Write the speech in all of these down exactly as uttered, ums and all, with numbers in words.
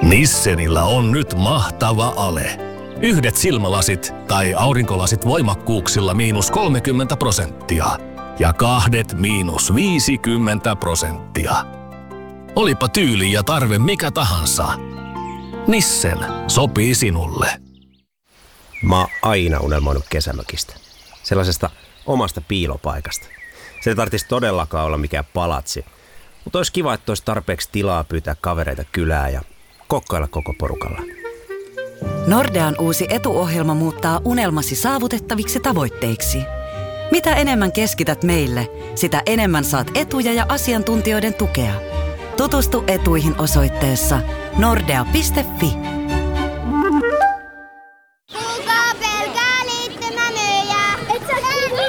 Nissenillä on nyt mahtava ale. Yhdet silmälasit tai aurinkolasit voimakkuuksilla miinus kolmekymmentä prosenttia ja kahdet miinus viisikymmentä prosenttia. Olipa tyyli ja tarve mikä tahansa. Nissen sopii sinulle. Mä oon aina unelmoinut kesämökistä. Sellaisesta omasta piilopaikasta. Se ei tarvitsisi todellakaan olla mikään palatsi. Mutta olisi kiva, että olisi tarpeeksi tilaa pyytää kavereita kylään ja kokkailla koko porukalla. Nordean uusi etuohjelma muuttaa unelmasi saavutettaviksi tavoitteiksi. Mitä enemmän keskität meille, sitä enemmän saat etuja ja asiantuntijoiden tukea. Tutustu etuihin osoitteessa nordea piste fi. Tulkaa pelkää liittymänöjä! Et sä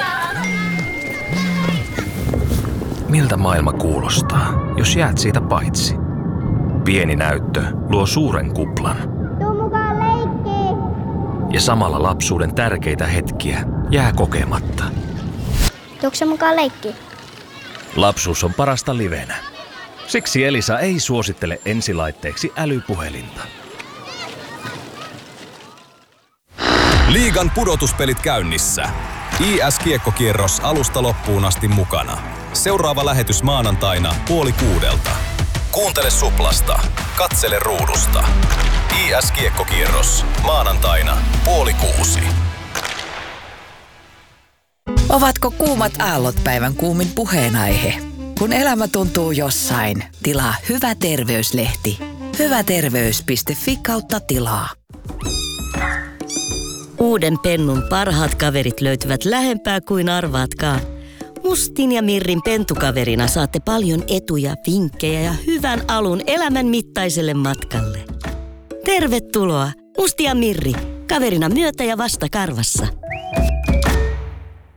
Miltä maailma kuulostaa, jos jäät siitä paitsi? Pieni näyttö luo suuren kuplan. Tuu mukaan leikkiin! Ja samalla lapsuuden tärkeitä hetkiä jää kokematta. Tuukse mukaan leikkiin? Lapsuus on parasta livenä. Siksi Elisa ei suosittele ensilaitteeksi älypuhelinta. Liigan pudotuspelit käynnissä. I S-kiekkokierros alusta loppuun asti mukana. Seuraava lähetys maanantaina puoli kuudelta. Kuuntele Suplasta. Katsele ruudusta. I S-kiekkokierros maanantaina puoli kuusi. Ovatko kuumat aallot päivän kuumin puheenaihe? Kun elämä tuntuu jossain, tilaa Hyvä terveyslehti. hyväterveys piste fi kautta tilaa. Uuden Pennun parhaat kaverit löytyvät lähempää kuin arvaatkaan. Mustin ja Mirrin pentukaverina saatte paljon etuja, vinkkejä ja hyvän alun elämän mittaiselle matkalle. Tervetuloa, Musti ja Mirri, kaverina myötä ja vasta karvassa.